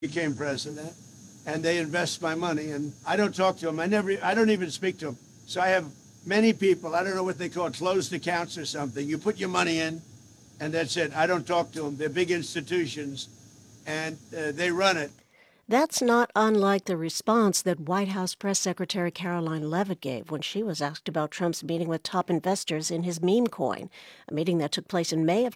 became president, and they invest my money. And I don't talk to them. I don't even speak to them. So I have many people. I don't know what they call it, closed accounts or something. You put your money in, and that's it. I don't talk to them. They're big institutions, and they run it. That's not unlike the response that White House Press Secretary Caroline Leavitt gave when she was asked about Trump's meeting with top investors in his meme coin, a meeting that took place in May of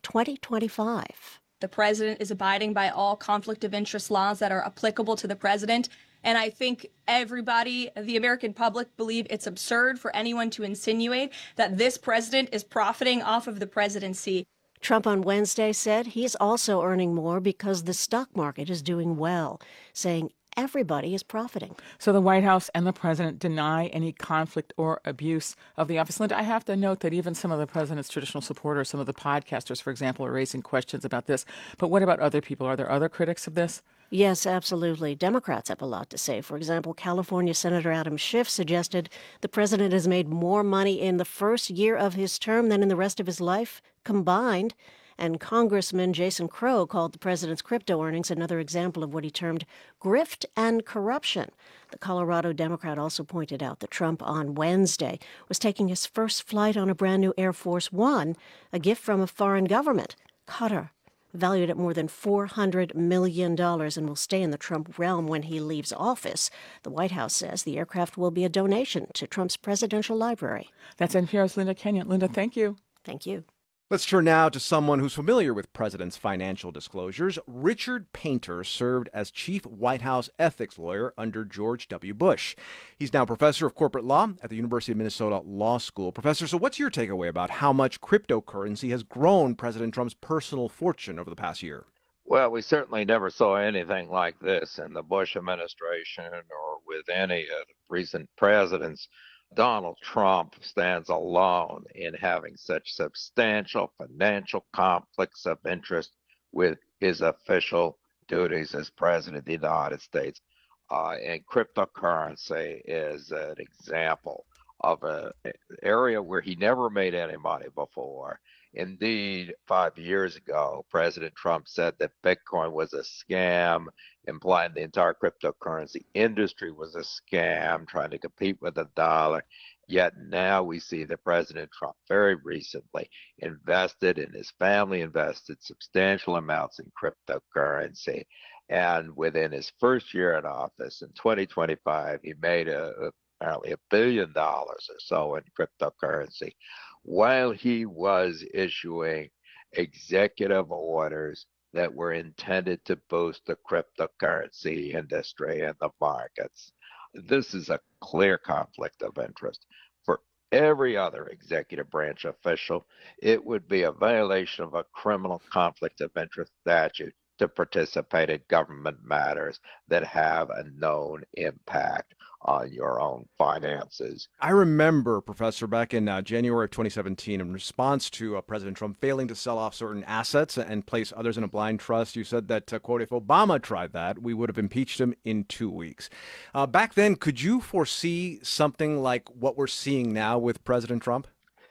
2025. The president is abiding by all conflict of interest laws that are applicable to the president. And I think everybody, the American public, believe it's absurd for anyone to insinuate that this president is profiting off of the presidency. Trump on Wednesday said he's also earning more because the stock market is doing well, saying everybody is profiting. So the White House and the president deny any conflict or abuse of the office. Linda, I have to note that even some of the president's traditional supporters, some of the podcasters, for example, are raising questions about this. But what about other people? Are there other critics of this? Yes, absolutely. Democrats have a lot to say. For example, California Senator Adam Schiff suggested the president has made more money in the first year of his term than in the rest of his life combined. And Congressman Jason Crow called the president's crypto earnings another example of what he termed grift and corruption. The Colorado Democrat also pointed out that Trump on Wednesday was taking his first flight on a brand new Air Force One, a gift from a foreign government, Qatar, valued at more than $400 million and will stay in the Trump realm when he leaves office. The White House says the aircraft will be a donation to Trump's presidential library. That's NPR's Linda Kenyon. Linda, thank you. Thank you. Let's turn now to someone who's familiar with President's financial disclosures. Richard Painter served as chief White House ethics lawyer under George W. Bush. He's now professor of corporate law at the University of Minnesota Law School. Professor, so what's your takeaway about how much cryptocurrency has grown President Trump's personal fortune over the past year? Well, we certainly never saw anything like this in the Bush administration or with any of the recent presidents. Donald Trump stands alone in having such substantial financial conflicts of interest with his official duties as President of the United States. And cryptocurrency is an example of an area where he never made any money before. Indeed, 5 years ago, President Trump said that Bitcoin was a scam, implying the entire cryptocurrency industry was a scam, trying to compete with the dollar. Yet now we see that President Trump very recently invested and his family invested substantial amounts in cryptocurrency. And within his first year in office in 2025, he made apparently $1 billion or so in cryptocurrency, while he was issuing executive orders that were intended to boost the cryptocurrency industry and the markets. This is a clear conflict of interest. For every other executive branch official, it would be a violation of a criminal conflict of interest statute to participate in government matters that have a known impact on your own finances. I remember, Professor, back in January of 2017, in response to President Trump failing to sell off certain assets and place others in a blind trust, you said that, quote, if Obama tried that, we would have impeached him in 2 weeks. Back then, could you foresee something like what we're seeing now with President Trump?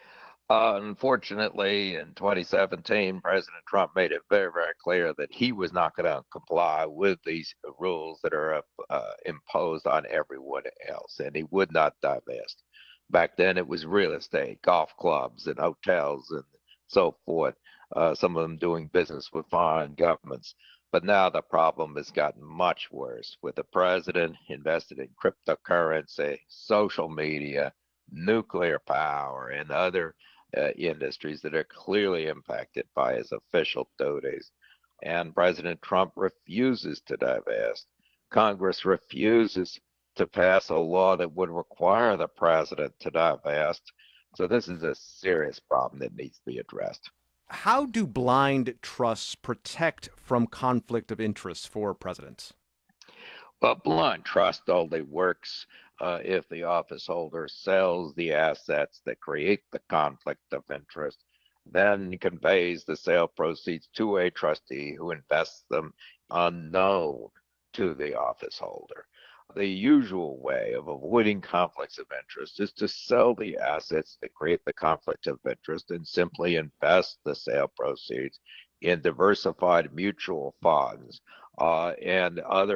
Unfortunately, in 2017, President Trump made it very, very clear that he was not going to comply with these rules that are imposed on everyone else, and he would not divest. Back then, it was real estate, golf clubs, and hotels, and so forth, some of them doing business with foreign governments. But now the problem has gotten much worse, with the president invested in cryptocurrency, social media, nuclear power, and other industries that are clearly impacted by his official duties. And President Trump refuses to divest. Congress refuses to pass a law that would require the president to divest. So this is a serious problem that needs to be addressed. How do blind trusts protect from conflict of interest for presidents? Well, blind trust only works if the office holder sells the assets that create the conflict of interest, then conveys the sale proceeds to a trustee who invests them unknown to the office holder. The usual way of avoiding conflicts of interest is to sell the assets that create the conflict of interest and simply invest the sale proceeds in diversified mutual funds and other